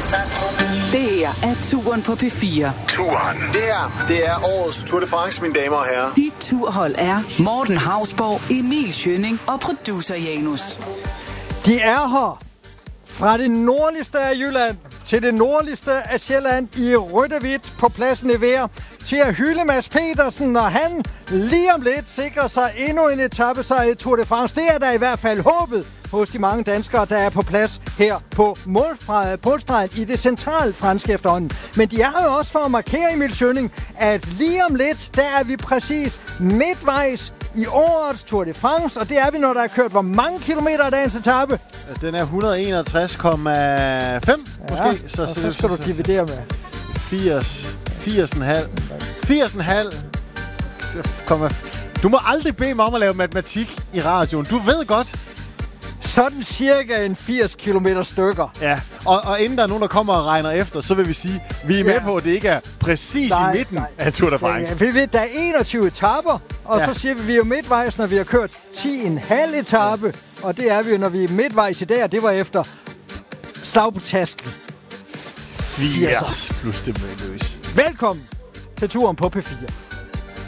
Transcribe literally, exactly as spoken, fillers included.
Det her er Turen på P fire. Turen. Det her, det er årets Tour de France, mine damer og herrer. Dit turhold er Morten Hausborg, Emil Schønning og producer Janus. De er her fra det nordligste af Jylland til det nordligste af Sjælland i rødt og hvidt på pladsen i Vær til at hylde Mads Petersen, når han lige om lidt sikrer sig endnu en etapesejr i Tour de France. Det er der i hvert fald håbet hos de mange danskere, der er på plads her på målstregen i det centrale franske efterhånden. Men de er jo også for at markere, Emil Schønning, at lige om lidt, der er vi præcis midtvejs i årets Tour de France, og det er vi, når der er kørt hvor mange kilometer af dagens etape? Den er et hundrede og enogtres komma fem ja, måske. Så, og så, så skal du dividere med firs, firs komma fem. firs komma fem. Du må aldrig bede mig om at lave matematik i radioen. Du ved godt. Sådan cirka en firs kilometer stykker. Ja, og, og inden der er nogen, der kommer og regner efter, så vil vi sige, vi er med ja. på, at det ikke er præcis nej, i midten nej. af Tour de France. Ja, ja. Vi ved, der er enogtyve etaper, og ja. så siger vi, at vi er midtvejs, når vi har kørt ti komma fem etape. Ja. Og det er vi jo, når vi er midtvejs i dag, og det var efter slag på tasken. firs plus det med løs. Velkommen til Turen på P fire.